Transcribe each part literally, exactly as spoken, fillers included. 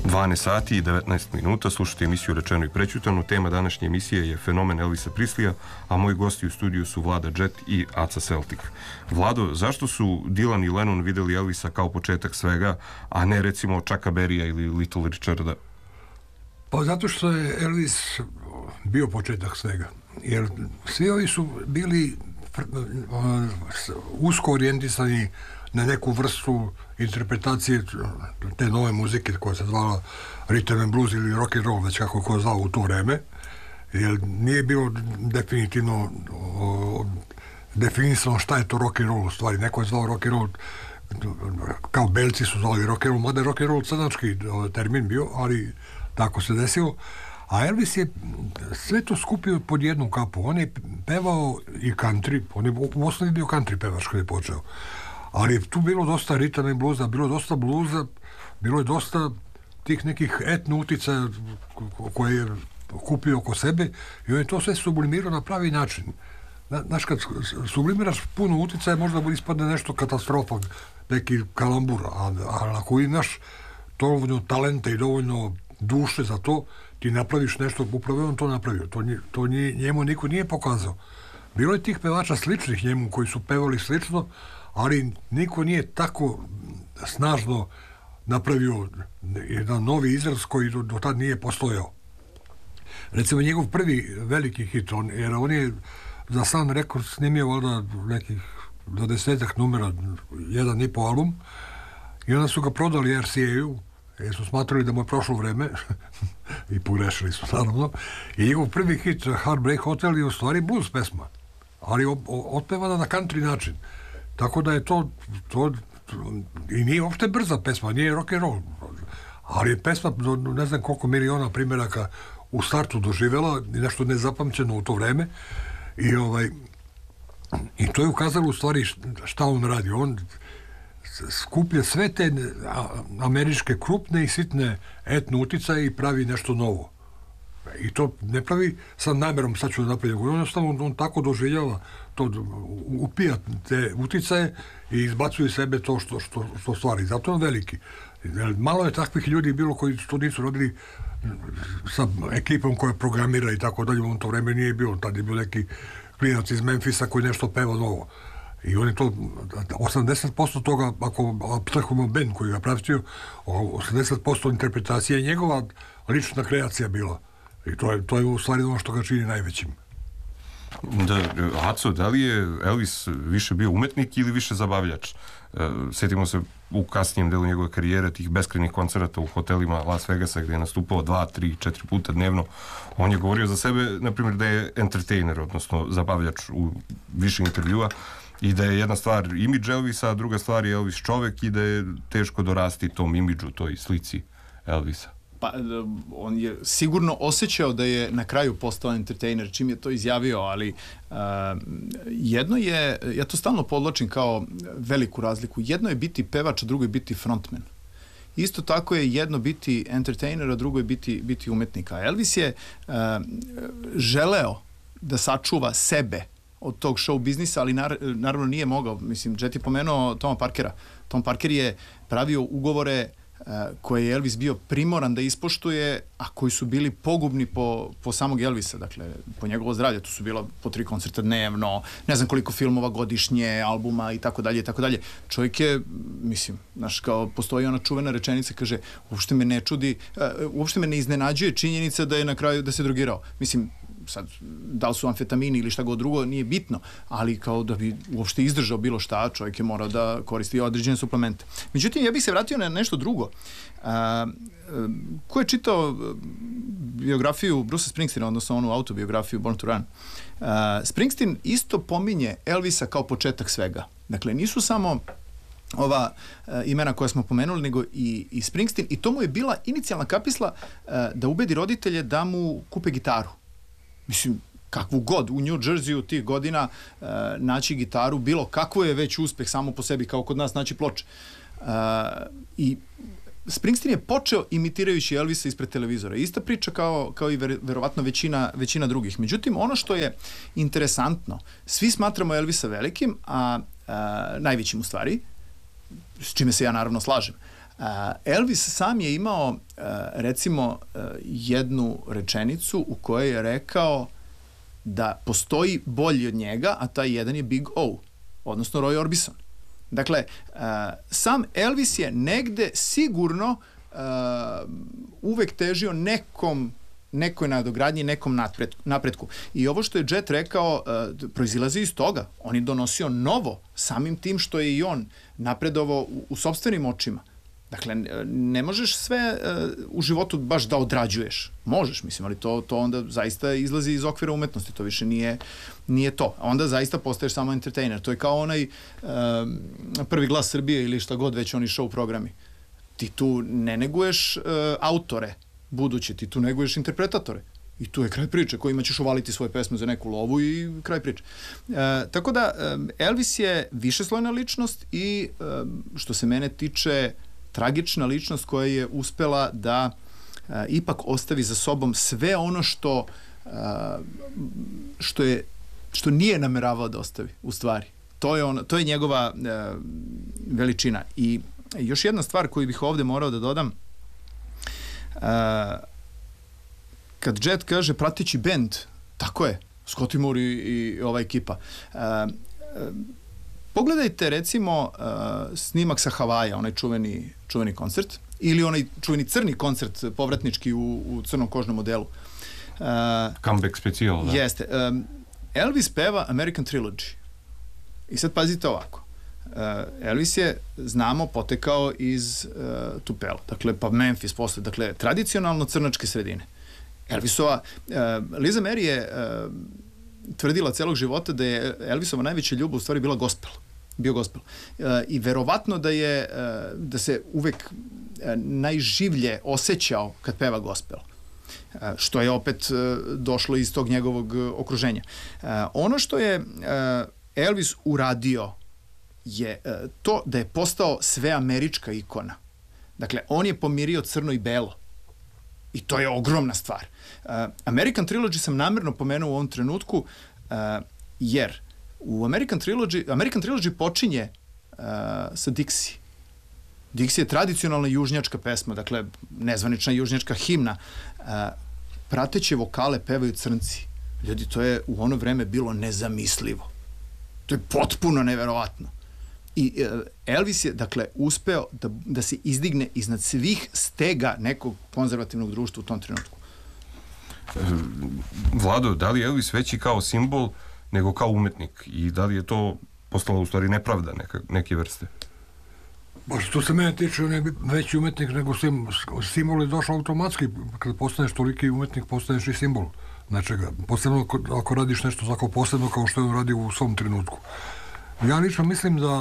dvanaest sati i devetnaest minuta, slušajte emisiju Rečeno i prećutano. Tema današnje emisije je fenomen Elvisa Preslija, a moji gosti u studiju su Vlada Jet i Aca Celtic. Vlado, zašto su Dylan i Lennon videli Elvisa kao početak svega, a ne recimo Chucka Berrya ili Little Richarda? Pa zato što je Elvis bio početak svega. Jer svi ovi su bili usko orijentisani na neku vrstu interpretacije te nove muzike koja se zvala rhythm and blues ili rock and roll, već kako ko zvao u to vreme, jer nije bilo definitivno o, definisano šta je to rock and roll u stvari. Neko je zvao rock and roll kao Belci su zvali rock and roll, mada je rock and roll crnački termin bio, ali tako se desilo. A Elvis je sve to skupio pod jednu kapu. On je pevao i country, on je u osnovi bio country pevač kada je počeo. Ali je tu bilo dosta rhythm and bluesa, bilo dosta bluza, bilo je dosta tih nekih etno uticaja koje je kupio oko sebe i on je to sve sublimirao na pravi način. Znaš, kad sublimiraš puno uticaja, možda ispadne nešto katastrofa, neki kalambur, a, a ako imaš dovoljno talenta i dovoljno duše za to, ti napraviš nešto, upravo on to napravio. To, to njemu niko nije pokazao. Bilo je tih pevača sličnih njemu koji su pevali slično, ali niko nije tako snažno napravio jedan novi izraz koji do, do tad nije postojao. Recimo, njegov prvi veliki hit, on, jer on je za Sun Records snimio valjda nekih dvadesetak numera, jedan i po album, i onda su ga prodali R C A-u, jer su smatrali da mu je prošlo vreme i pogrešili su, naravno. I njegov prvi hit, Heartbreak Hotel, je u stvari blues pesma, ali otpevana na country način. Tako da je to, to, i nije uopšte brza pesma, nije rock and roll, ali je pesma do ne znam koliko miliona primjeraka u startu doživjela i nešto nezapamćeno u to vreme. I, ovaj, i to je ukazalo u stvari šta on radi. On skuplja sve te američke krupne i sitne etno uticaje i pravi nešto novo. I to ne pravi sa namjerom, sad ću da napravim. Jednostavno on, on tako doživljava, to upija te uticaje i izbacuje sebe to što, što, što stvari. Zato je on veliki. Malo je takvih ljudi bilo koji to nisu rodili sa ekipom koja programira i tako dalje. On to vreme nije bilo. Tad je bio neki klinac iz Memfisa koji nešto peva novo. I on je to, osamdeset posto toga, ako apstrahujemo band koji ga pravio, osamdeset posto interpretacija je njegova lična kreacija bila. I to je, to je u stvari ono što ga čini najvećim. Da, Aco, da li je Elvis više bio umetnik ili više zabavljač? E, sjetimo se u kasnijem delu njegove karijere tih beskrajnih koncerata u hotelima Las Vegasa gdje je nastupao dva, tri, četiri puta dnevno. On je govorio za sebe, na primjer, da je entertainer, odnosno zabavljač u više intervjua, i da je jedna stvar imidž Elvisa, a druga stvar je Elvis čovek i da je teško dorasti tom imidžu, toj slici Elvisa. Pa, on je sigurno osjećao da je na kraju postao entertainer čim je to izjavio, ali uh, jedno je, ja to stalno podlačim kao veliku razliku, jedno je biti pevač, a drugo je biti frontman. Isto tako je jedno biti entertainer, a drugo je biti, biti umetnik. A Elvis je uh, želeo da sačuva sebe od tog show biznisa, ali nar, naravno nije mogao. Mislim, Jet je pomenuo Toma Parkera. Tom Parker je pravio ugovore koje je Elvis bio primoran da ispoštuje, a koji su bili pogubni po, po samog Elvisa, dakle, po njegovo zdravlje. Tu su bila po tri koncerta dnevno, ne znam koliko filmova godišnje, albuma i tako dalje i tako dalje. Čovjek je, mislim, znaš, kao postoji ona čuvena rečenica, kaže, uopšte me ne čudi, uh, uopšte me ne iznenađuje činjenica da je na kraju, da se drogirao. Mislim, sad, da li su amfetamini ili šta god drugo, nije bitno, ali kao da bi uopšte izdržao bilo šta, čovjek je morao da koristi određene suplemente. Međutim, ja bih se vratio na nešto drugo. A, ko je čitao biografiju Brucea Springsteena, odnosno onu autobiografiju Born to Run, a, Springsteen isto pominje Elvisa kao početak svega. Dakle, nisu samo ova uh, imena koja smo pomenuli, nego i, i Springsteen, i to mu je bila inicijalna kapisla uh, da ubedi roditelje da mu kupe gitaru. Mislim, kakvu god, u New Jerseyu tih godina uh, naći gitaru, bilo kakvo je već uspeh samo po sebi, kao kod nas naći ploče. Uh, I Springsteen je počeo imitirajući Elvisa ispred televizora. Ista priča kao, kao i ver, verovatno većina, većina drugih. Međutim, ono što je interesantno, svi smatramo Elvisa velikim, a, a najvećim u stvari, s čime se ja naravno slažem. Elvis sam je imao, recimo, jednu rečenicu u kojoj je rekao da postoji bolji od njega, a taj jedan je Big O, odnosno Roy Orbison. Dakle, sam Elvis je negde sigurno uvek težio nekom nekoj nadogradnji, nekom napretku. I ovo što je Jet rekao proizilazi iz toga. On je donosio novo samim tim što je i on napredovao u, u sopstvenim očima. Dakle, ne možeš sve u životu baš da odrađuješ. Možeš, mislim, ali to, to onda zaista izlazi iz okvira umetnosti. To više nije, nije to. Onda zaista postaješ samo entertainer. To je kao onaj um, Prvi glas Srbije ili šta god već oni show programi. Ti tu ne neguješ uh, autore buduće, ti tu neguješ interpretatore. I tu je kraj priče, kojima ćeš uvaliti svoje pesme za neku lovu i kraj priče. E, tako da, Elvis je višeslojna ličnost i, e, što se mene tiče, tragična ličnost koja je uspela da e, ipak ostavi za sobom sve ono što, e, što, je, što nije nameravao da ostavi, u stvari. To je, on, to je njegova e, veličina. I još jedna stvar koju bih ovde morao da dodam, e, kad Jet kaže prateći bend, tako je, Scotty Moore i, i ova ekipa. E, e, pogledajte recimo e, snimak sa Havaja, onaj čuveni, čuveni koncert, ili onaj čuveni crni koncert, povratnički u, u crnom kožnom modelu. E, Comeback specijal, da. Jeste. E, Elvis peva American Trilogy. I sad pazite ovako. E, Elvis je, znamo, potekao iz e, Tupela, dakle, pa Memphis posle, dakle, tradicionalno crnačke sredine. Elvisova, uh, Liza Mary je uh, tvrdila celog života da je Elvisova najveća ljubav u stvari bila gospel, bio gospel. Uh, I verovatno da je, uh, da se uvek uh, najživlje osjećao kad peva gospel. Uh, što je opet uh, došlo iz tog njegovog uh, okruženja. Uh, ono što je uh, Elvis uradio je uh, to da je postao sveamerička ikona. Dakle, on je pomirio crno i belo. I to je ogromna stvar. Uh, American Trilogy sam namerno pomenuo u ovom trenutku, uh, jer u American Trilogy, American Trilogy počinje uh, sa Dixie. Dixie je tradicionalna južnjačka pesma, dakle, nezvanična južnjačka himna. Uh, prateće vokale pevaju crnci. Ljudi, to je u ono vreme bilo nezamislivo. To je potpuno neverovatno. I uh, Elvis je, dakle, uspeo da, da se izdigne iznad svih stega nekog konzervativnog društva u tom trenutku. Vlado, da li je Elvis veći kao simbol nego kao umetnik? I da li je to postala u stvari nepravda neka, neke vrste? Ba, što se mene tiče, on je veći umetnik nego sim, simbol je došao automatski. Kada postaneš toliki umetnik, postaneš i simbol nečega. Posebno ako, ako radiš nešto tako posebno kao što je on radio u svom trenutku. Ja lično mislim da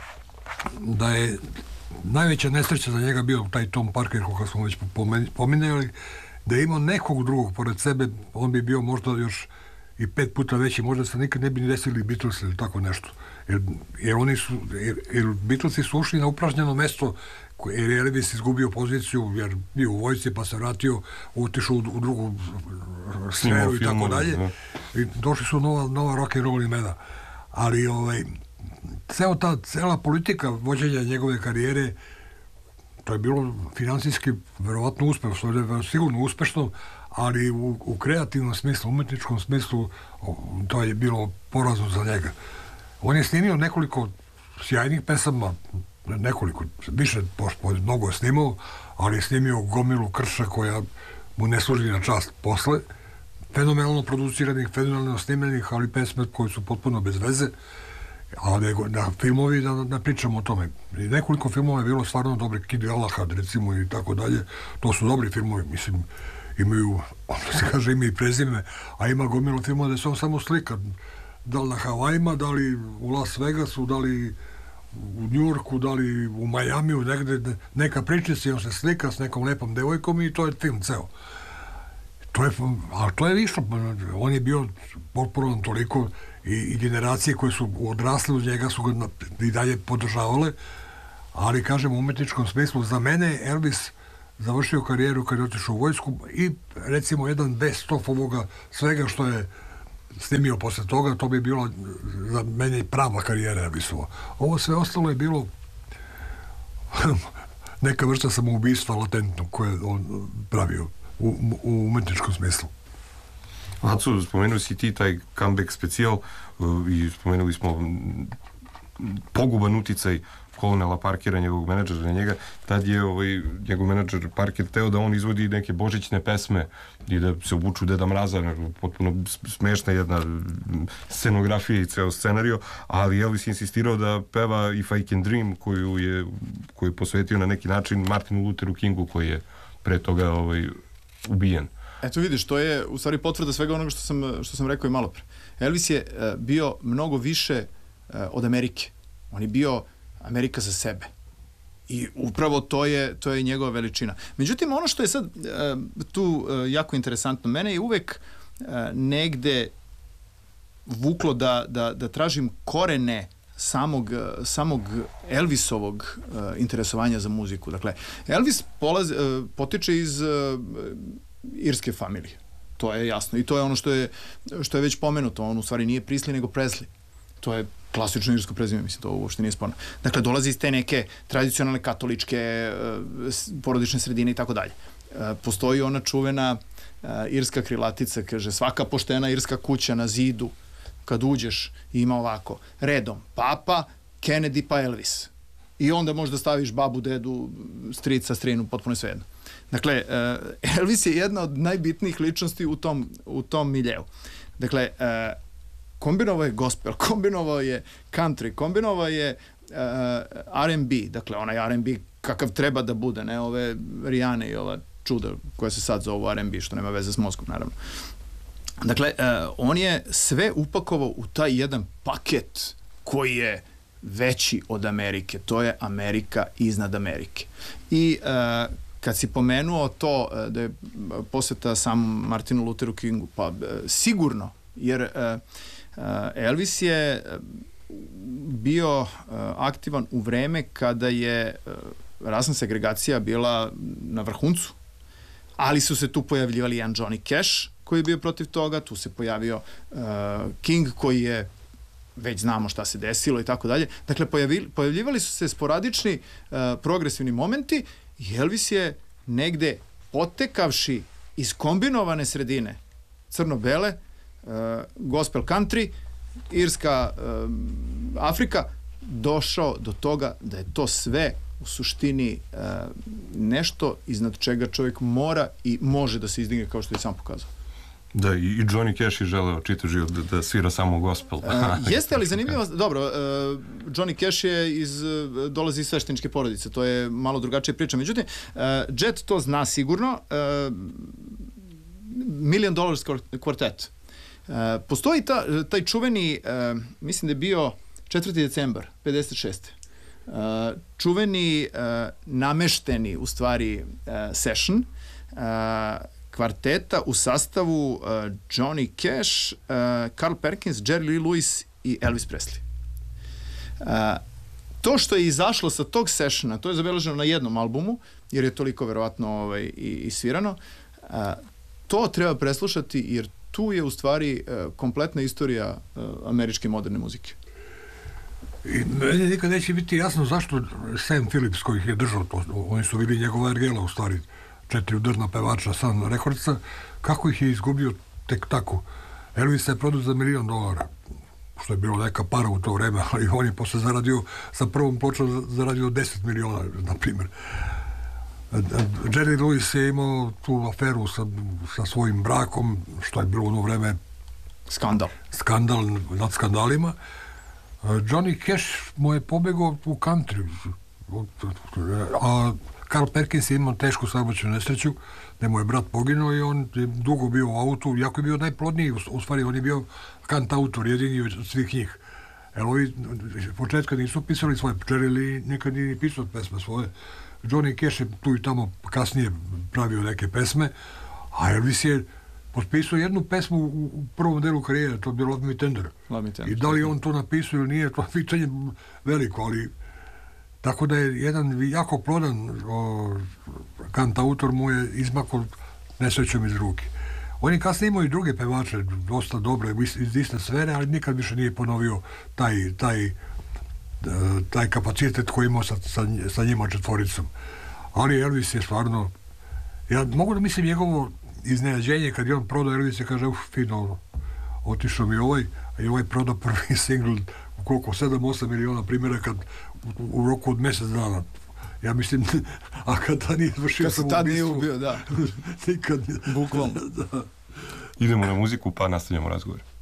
da je najveća nesreća za njega bio taj Tom Parker, koga smo već pominjali, da je imao nekog drugog pored sebe, on bi bio možda još i pet puta veći, možda se nikad ne bi desili Beatles ili tako nešto. Jer, jer, oni su, jer, jer Beatlesi su ušli na upražnjeno mesto, jer je Elvis izgubio poziciju, jer bio u vojsci pa se vratio, otišao u, u drugu sferu i tako dalje. I došli su nova, nova rock and roll imena. Ali ovaj, ceo ta, cela politika vođenja njegove karijere, to je bilo finansijski verovatno uspešno, sigurno uspešno, ali u, u kreativnom smislu, umetničkom smislu, to je bilo porazno za njega. On je snimio nekoliko sjajnih pesama, nekoliko, više, mnogo je snimao, ali je snimio gomilu krša koja mu ne služi na čast posle, fenomenalno produciranih, fenomenalno snimenih, ali pesme koje su potpuno bez veze, a nego na filmovi da, da pričamo o tome. I nekoliko filmova je bilo stvarno dobri, Kid Galahad recimo i tako dalje, to su dobri filmovi, mislim, imaju, ono se kaže, ima i prezime, a ima gomilo filmova da se on samo slika, da li na Havajima, da li u Las Vegasu, da li u Njujorku, da li u Majamiju, negde, neka pričica i on se slika s nekom lepom devojkom i to je film ceo. To je, ali to je išlo, on je bio potpuno toliko i, i generacije koje su odrasle uz njega su ga i dalje podržavale, ali kažem u umetničkom smislu, za mene Elvis završio karijeru kad je otišao u vojsku i recimo jedan best of ovoga svega što je snimio posle toga, to bi bilo za mene prava karijera Elvisova. Ovo sve ostalo je bilo neka vrsta samoubistva latentnog koje on pravio u, u umetničkom smislu. Aco, spomenuo si ti taj comeback specijal i spomenuli smo poguban uticaj Colonela Parkera, njegovog menadžera na njega. Tad je ovaj, njegov menadžer Parker teo da on izvodi neke božićne pesme i da se obuču Deda Mraza, potpuno smešna jedna scenografija i ceo scenario, ali Elvis je insistirao da peva If I Can Dream, koju je, koju je posvetio na neki način Martinu Lutheru Kingu, koji je pre toga ovaj, ubijen. Eto vidiš, to je u stvari potvrda svega onoga što sam, što sam rekao i malo pre. Elvis je uh, bio mnogo više uh, od Amerike. On je bio Amerika za sebe. I upravo to je, to je njegova veličina. Međutim, ono što je sad uh, tu uh, jako interesantno, mene je uvek uh, negde vuklo da, da, da tražim korene samog, samog Elvisovog uh, interesovanja za muziku. Dakle, Elvis polaz, uh, potiče iz uh, irske familije. To je jasno. I to je ono što je, što je već pomenuto. On u stvari nije Priestley, nego Presley. To je klasično irsko prezime, mislim, to uopšte nije sporno. Dakle, dolazi iz te neke tradicionalne katoličke porodične sredine i tako dalje. Postoji ona čuvena irska krilatica, kaže, svaka poštena irska kuća na zidu, kad uđeš, ima ovako, redom, papa, Kennedy pa Elvis. I onda možda staviš babu, dedu, strica, strinu, potpuno svejedno. Dakle, Elvis je jedna od najbitnijih ličnosti u tom, u tom miljeu. Dakle, kombinovao je gospel, kombinovao je country, kombinovao je R and B, dakle, onaj R and B kakav treba da bude, ne ove Rijane i ova čuda koja se sad zovu R and B, što nema veze s mozgom, naravno. Dakle, on je sve upakovao u taj jedan paket koji je veći od Amerike. To je Amerika iznad Amerike. I uh, kad si pomenuo to uh, da je posveta sam Martinu Lutheru Kingu, pa uh, sigurno, jer uh, uh, Elvis je bio uh, aktivan u vreme kada je uh, rasna segregacija bila na vrhuncu, ali su se tu pojavljivali jedan Johnny Cash koji je bio protiv toga, tu se pojavio uh, King koji je, već znamo šta se desilo i tako dalje. Dakle, pojavili, pojavljivali su se sporadični uh, progresivni momenti i Elvis je negde potekavši iz kombinovane sredine crno-bele, uh, gospel country, irska uh, Afrika, došao do toga da je to sve u suštini uh, nešto iznad čega čovjek mora i može da se izdigne, kao što je sam pokazao. Da, i Johnny Cash je želeo čitav život da, da svira samo gospel. Uh, jeste, ali zanimljivo, dobro, uh, Johnny Cash je iz, dolazi iz svešteničke porodice, to je malo drugačija priča. Međutim, uh, Jet to zna sigurno, uh, Million Dollars Quartet. Uh, postoji ta, taj čuveni, uh, mislim da je bio četvrti decembar pedeset šeste. Uh, čuveni uh, namešteni u stvari uh, session uh, kvarteta u sastavu uh, Johnny Cash, uh, Carl Perkins, Jerry Lee Lewis i Elvis Presley. Uh, to što je izašlo sa tog sessiona, to je zabeleženo na jednom albumu, jer je toliko verovatno ovaj, i, i svirano, uh, to treba preslušati, jer tu je u stvari uh, kompletna istorija uh, američke moderne muzike. I meni nikad neće biti jasno zašto Sam Phillips, koji ih je držao to, oni su bili njegova ergela u stvari, četiri udarna pevača Sun Recordsa, kako ih je izgubio tek tako. Elvis je prodao za milion dolara, što je bilo neka para u to vreme, ali on je posle zaradio, sa prvom pločom zaradio deset miliona, na primjer. Jerry Lewis je imao tu aferu sa, sa svojim brakom, što je bilo u ono vreme skandal. Skandal nad skandalima. Johnny Cash mu je pobegao u country, a Carl Perkins je imao tešku saobraćajnu nesreću, da mu je brat poginuo i on je dugo bio u autu, jako je bio najplodniji, u stvari on je bio kantautor jedini od svih njih. Jer ovi početka nisu pisali svoje, Jerry Lee nikad nije pisao pesme svoje. Johnny Cash je tu i tamo kasnije pravio neke pesme, a Elvis je potpisao jednu pesmu u, u prvom delu karijere, to je bio Love Me Tender. Love Me Tender. I da li on to napisao ili nije, to je pitanje veliko, ali tako da je jedan jako plodan o, kantautor mu je izmakao nesrećom iz ruke. On je kasnije imao i druge pevače, dosta dobre, iz iste sfere, ali nikad više nije ponovio taj, taj, taj kapacitet koji imao sa, sa, sa njima četvoricom. Ali Elvis je stvarno, ja mogu da mislim njegovo iznenađenje kad je on prodao Elvis i kaže, uf, fino, otišao mi ovaj, a i ovaj prodao prvi singl u koliko, sedam osam miliona primjera kad u, u roku od mjesec dana. Ja mislim, a kad ta nije izvršio kad sam tad nije ubio, da. nikad. Bukvalno. Da. Idemo na muziku pa nastavljamo razgovor.